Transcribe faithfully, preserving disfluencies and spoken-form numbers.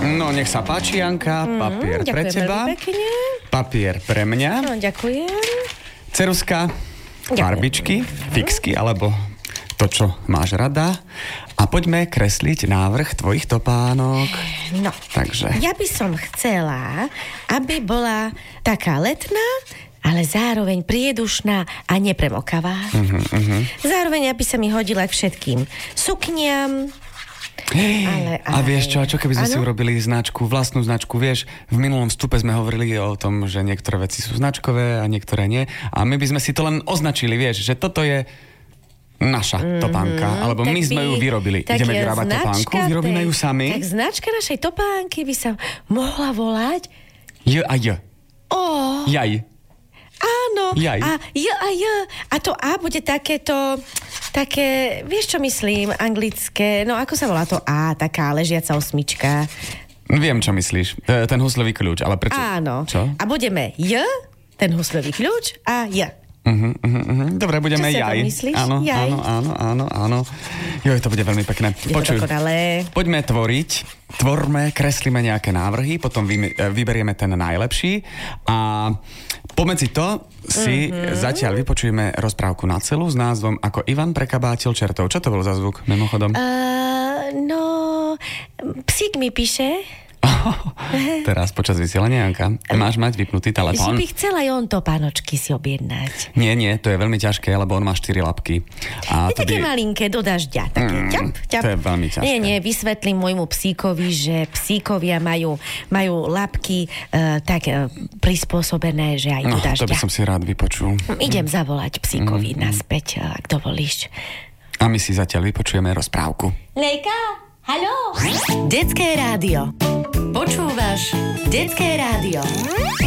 No, nech sa páči, Janka. Papier mm, pre teba. Pekne. Papier pre mňa. No, ďakujem. Ceruska, farbičky, fixky, alebo to, čo máš rada. A poďme kresliť návrh tvojich topánok. No, takže. Ja by som chcela, aby bola taká letná, ale zároveň priedušná a nepremokavá. Uh-huh, uh-huh. Zároveň, aby sa mi hodila k všetkým sukniam. Hey, ale a vieš čo, a čo keby sme ano? si urobili značku, vlastnú značku, vieš, v minulom vstupe sme hovorili o tom, že niektoré veci sú značkové a niektoré nie. A my by sme si to len označili, vieš, že toto je naša mm-hmm, topánka, alebo my sme ju vyrobili. Ideme vyrábať topánku, vyrobíme ju sami. Tak značka našej topánky by sa mohla volať J a J. Oh. Jaj. Áno. Jaj. A J a J. A to A bude takéto, také, vieš čo myslím, anglické, no ako sa volá to A, taká ležiaca osmička. Viem, čo myslíš. Ten huslový kľúč, ale prečo? Áno. Čo? A budeme J, ten huslový kľúč a J. Uh-huh, uh-huh, uh-huh. Dobre, budeme čo jaj. Čo si myslíš? Áno, jaj. áno, áno, áno, áno. Joj, to bude veľmi pekné. Počuj, poďme tvoriť, tvorme, kreslíme nejaké návrhy, potom vy, vyberieme ten najlepší a pomedzi to si uh-huh. zatiaľ vypočujeme rozprávku na celú s názvom Ako Ivan prekabátil čertov. Čo to bol za zvuk, mimochodom? Uh, no, psík mi píše. Teraz počas vysielania, Janka, máš mať vypnutý telefón. Že by chcela aj on topánočky si objednať. Nie, nie, to je veľmi ťažké, lebo on má štyri labky. A je také by... malinké, do dažďa. Také mm, ťap, ťap. To je veľmi ťažké. Nie, nie, vysvetlím môjmu psíkovi, že psíkovia majú, majú labky uh, tak uh, prispôsobené, že aj do no, dažďa. To by som si rád vypočul. Idem zavolať psíkovi mm, naspäť, ak dovolíš. A my si zatiaľ vypočujeme rozprávku. Lejka, haló? Detské rádio. Počúvaš Detské rádio.